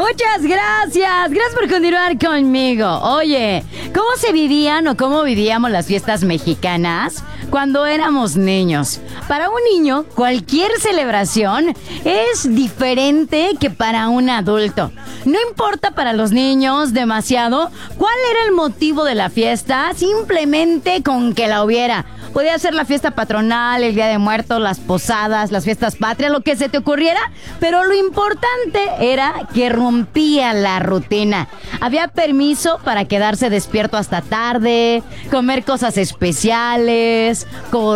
Muchas gracias. Gracias por continuar conmigo. Oye, ¿cómo se vivían o cómo vivíamos las fiestas mexicanas cuando éramos niños? Para un niño, cualquier celebración es diferente que para un adulto. No importa para los niños demasiado cuál era el motivo de la fiesta, simplemente con que la hubiera. Podía ser la fiesta patronal, el Día de Muertos, las posadas, las fiestas patrias, lo que se te ocurriera, pero lo importante era que rompía la rutina. Había permiso para quedarse despierto hasta tarde, comer cosas especiales,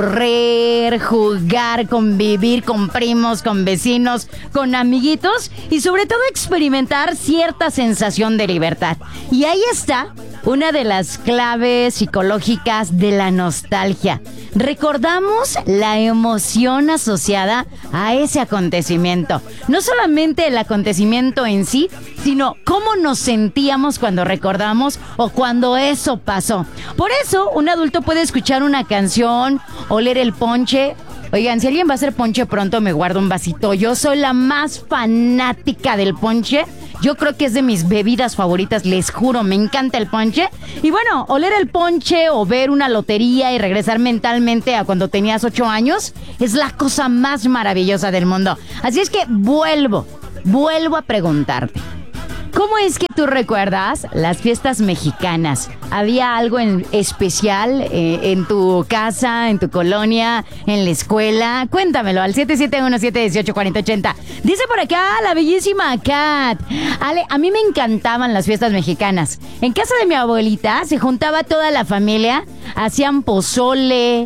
correr, jugar, convivir con primos, con vecinos, con amiguitos y sobre todo experimentar cierta sensación de libertad. Y ahí está una de las claves psicológicas de la nostalgia. Recordamos la emoción asociada a ese acontecimiento. No solamente el acontecimiento en sí, sino cómo nos sentíamos cuando recordamos o cuando eso pasó. Por eso, un adulto puede escuchar una canción, oler el ponche. Oigan, si alguien va a hacer ponche pronto, me guardo un vasito. Yo soy la más fanática del ponche. Yo creo que es de mis bebidas favoritas, les juro, me encanta el ponche. Y bueno, oler el ponche o ver una lotería y regresar mentalmente a cuando tenías 8 años es la cosa más maravillosa del mundo. Así es que vuelvo a preguntarte. ¿Cómo es que tú recuerdas las fiestas mexicanas? ¿Había algo en especial en tu casa, en tu colonia, en la escuela? Cuéntamelo al 771-718-4080. Dice por acá la bellísima Kat. Ale, a mí me encantaban las fiestas mexicanas. En casa de mi abuelita se juntaba toda la familia, hacían pozole,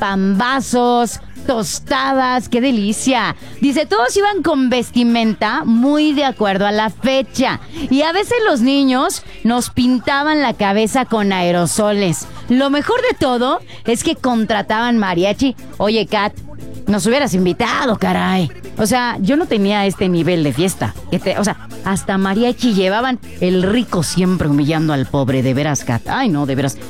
pambazos, tostadas, qué delicia. Dice, todos iban con vestimenta muy de acuerdo a la fecha. Y a veces los niños nos pintaban la cabeza con aerosoles. Lo mejor de todo es que contrataban mariachi. Oye, Kat, nos hubieras invitado, caray. O sea, yo no tenía este nivel de fiesta. Hasta mariachi llevaban. El rico siempre humillando al pobre, de veras, Kat. Ay, no, de veras.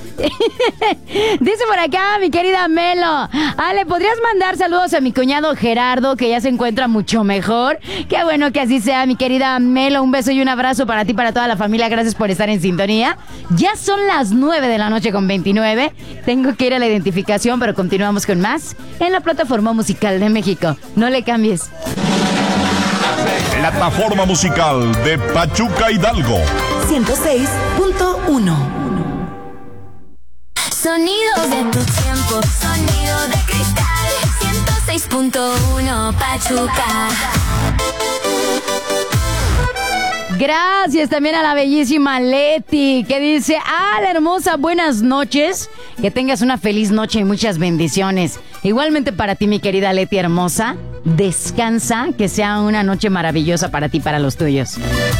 Dice por acá mi querida Melo. Ale, ¿podrías mandar saludos a mi cuñado Gerardo, que ya se encuentra mucho mejor? Qué bueno que así sea, mi querida Melo. Un beso y un abrazo para ti y para toda la familia. Gracias por estar en sintonía. Ya son las 9 de la noche con 29. Tengo que ir a la identificación, pero continuamos con más en la plataforma musical de México. No le cambies. Plataforma musical de Pachuca Hidalgo 106.1. Sonidos de tu tiempo, sonido de cristal, 106.1 Pachuca. Gracias también a la bellísima Leti, que dice, la hermosa, buenas noches, que tengas una feliz noche y muchas bendiciones. Igualmente para ti, mi querida Leti hermosa, descansa, que sea una noche maravillosa para ti y para los tuyos.